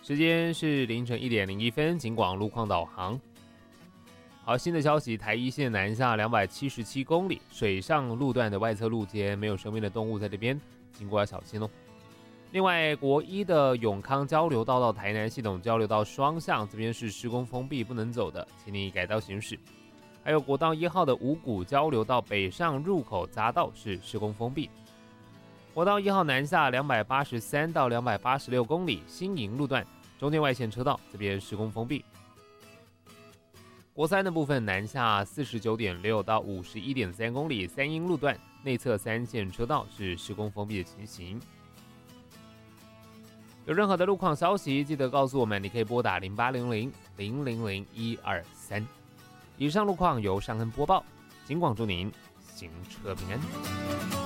时间是凌晨1点01分，警广路况导航。好，新的消息，台一线南下277公里，水上路段的外侧路肩没有生命的动物在这边，经过要小心哦。另外，国一的永康交流道到台南系统交流道双向这边是施工封闭，不能走的，请你改道行驶。还有国道1号的五股交流道北上入口匝道是施工封闭。国道1号南下283到286公里，新营路段中间外线车道这边施工封闭。国三的部分南下49.6到51.3公里，三英路段内侧3线车道是施工封闭的情形。有任何的路况消息，记得告诉我们，你可以拨打0800-000-123。以上路况由尚恩播报，警广祝您行车平安。